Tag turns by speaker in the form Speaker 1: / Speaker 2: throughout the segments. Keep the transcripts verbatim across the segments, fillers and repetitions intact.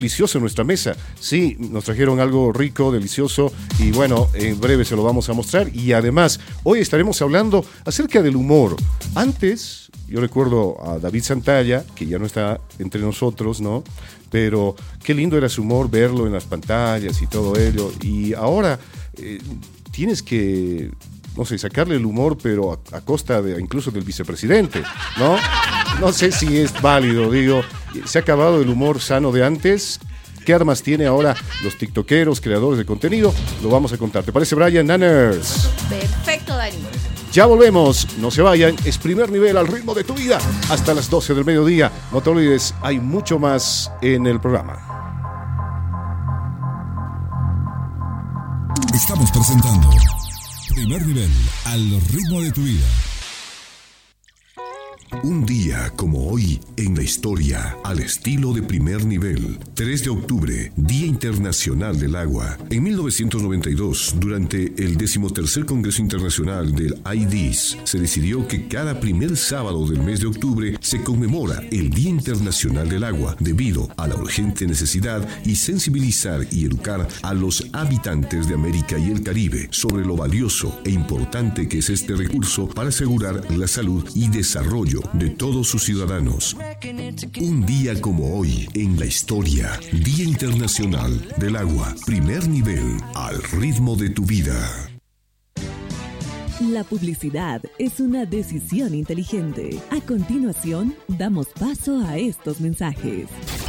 Speaker 1: delicioso en nuestra mesa. Sí, nos trajeron algo rico, delicioso y bueno, en breve se lo vamos a mostrar. Y además, hoy estaremos hablando acerca del humor. Antes, yo recuerdo a David Santalla, que ya no está entre nosotros, ¿no? Pero qué lindo era su humor, verlo en las pantallas y todo ello. Y ahora eh, tienes que, no sé, sacarle el humor, pero a, a costa de incluso del vicepresidente, ¿no? No sé si es válido, digo. Se ha acabado el humor sano de antes. ¿Qué armas tiene ahora los tiktokeros, creadores de contenido? Lo vamos a contar. ¿Te parece, Brian Nanners?
Speaker 2: Perfecto, Dani.
Speaker 1: Ya volvemos, no se vayan. Es Primer Nivel al ritmo de tu vida. Hasta las doce del mediodía. No te olvides, hay mucho más en el programa.
Speaker 3: Estamos presentando Primer Nivel al ritmo de tu vida. Un día como hoy en la historia, al estilo de Primer Nivel. tres de octubre, Día Internacional del Agua. En mil novecientos noventa y dos, durante el decimotercer Congreso Internacional del I D E S, se decidió que cada primer sábado del mes de octubre se conmemora el Día Internacional del Agua, debido a la urgente necesidad y sensibilizar y educar a los habitantes de América y el Caribe sobre lo valioso e importante que es este recurso para asegurar la salud y desarrollo de todos sus ciudadanos. Un día como hoy en la historia, Día Internacional del Agua, Primer Nivel al ritmo de tu vida.
Speaker 4: La publicidad es una decisión inteligente. A continuación, damos paso a estos mensajes.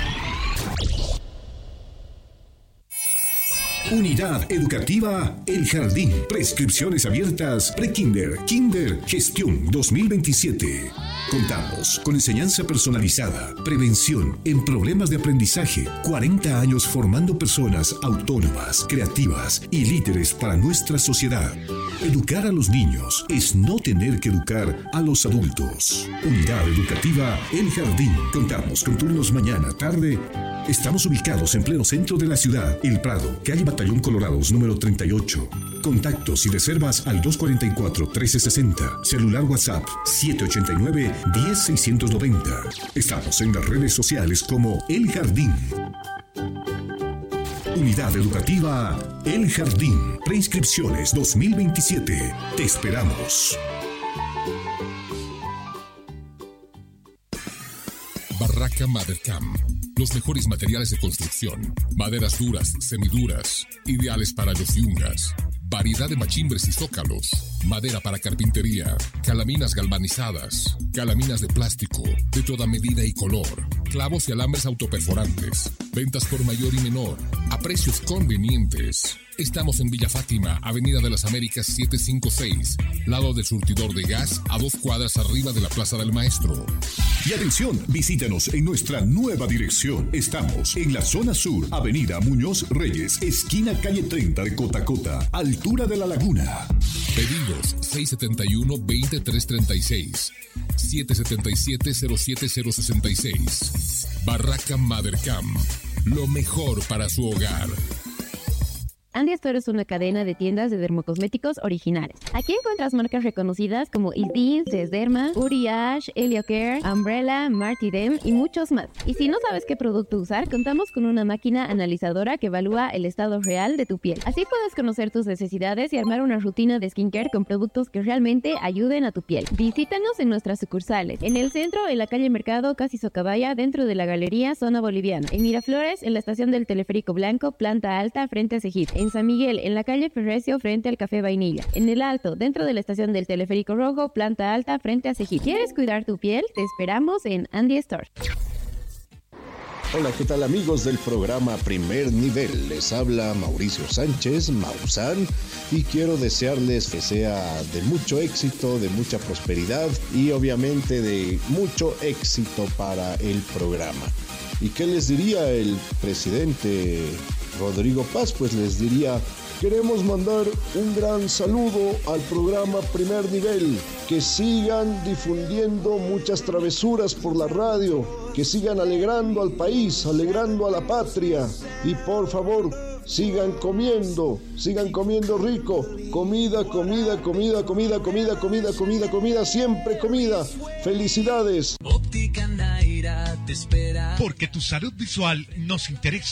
Speaker 3: Unidad Educativa El Jardín. Prescripciones abiertas pre-kinder, kinder, gestión dos mil veintisiete. Contamos con enseñanza personalizada, prevención en problemas de aprendizaje, cuarenta años formando personas autónomas, creativas y líderes para nuestra sociedad. Educar a los niños es no tener que educar a los adultos. Unidad Educativa El Jardín. Contamos con turnos mañana, tarde. Estamos ubicados en pleno centro de la ciudad, El Prado, calle Batallón Colorados, número treinta y ocho. Contactos y reservas al dos cuatro cuatro, uno tres seis cero. Celular WhatsApp siete ocho nueve, uno cero seis nueve cero. Estamos en las redes sociales como El Jardín. Unidad Educativa El Jardín. Preinscripciones dos mil veintisiete. Te esperamos. Barraca Madercam. Los mejores materiales de construcción. Maderas duras, semiduras, ideales para los yungas. Variedad de machimbres y zócalos. Madera para carpintería. Calaminas galvanizadas. Calaminas de plástico, de toda medida y color. Clavos y alambres autoperforantes. Ventas por mayor y menor. A precios convenientes. Estamos en Villa Fátima, Avenida de las Américas setecientos cincuenta y seis. Lado del surtidor de gas, a dos cuadras arriba de la Plaza del Maestro. Y atención, visítanos en nuestra nueva dirección. Estamos en la zona sur, Avenida Muñoz Reyes, esquina calle treinta de Cotacota, altura de la Laguna. Pedidos seis siete uno, dos tres tres seis, siete siete siete, cero siete cero seis seis. Barraca Madercam, lo mejor para su hogar.
Speaker 2: Andy Store es una cadena de tiendas de dermocosméticos originales. Aquí encuentras marcas reconocidas como Isdin, Desderma, Uriage, Heliocare, Umbrella, Martidem y muchos más. Y si no sabes qué producto usar, contamos con una máquina analizadora que evalúa el estado real de tu piel. Así puedes conocer tus necesidades y armar una rutina de skincare con productos que realmente ayuden a tu piel. Visítanos en nuestras sucursales. En el centro, en la calle Mercado, Casi Socabaya, dentro de la Galería Zona Boliviana. En Miraflores, en la estación del Teleférico Blanco, planta alta, frente a Cejit. En San Miguel, en la calle Ferrecio, frente al Café Vainilla. En El Alto, dentro de la estación del Teleférico Rojo, planta alta, frente a Cejit. ¿Quieres cuidar tu piel? Te esperamos en Andy Store.
Speaker 5: Hola, ¿qué tal amigos del programa Primer Nivel? Les habla Mauricio Sánchez, Maussan, y quiero desearles que sea de mucho éxito, de mucha prosperidad y obviamente de mucho éxito para el programa. ¿Y qué les diría el presidente Rodrigo Paz? Pues les diría: queremos mandar un gran saludo al programa Primer Nivel, que sigan difundiendo muchas travesuras por la radio, que sigan alegrando al país, alegrando a la patria, y por favor, sigan comiendo, sigan comiendo rico, comida, comida, comida, comida, comida, comida, comida, comida, siempre comida. ¡Felicidades!
Speaker 6: Óptica Naira te espera.
Speaker 7: Porque tu salud visual nos interesa.